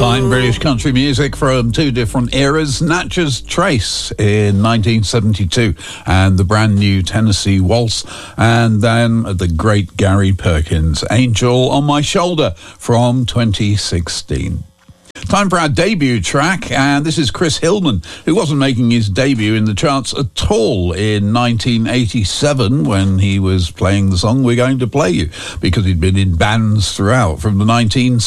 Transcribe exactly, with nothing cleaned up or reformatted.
Fine British country music from two different eras. Natchez Trace in nineteen seventy-two and the brand new Tennessee Waltz, and then the great Gary Perkins, Angel on My Shoulder from twenty sixteen. Time for our debut track, and this is Chris Hillman, who wasn't making his debut in the charts at all in nineteen eighty-seven when he was playing the song We're Going to Play You, because he'd been in bands throughout from the nineteen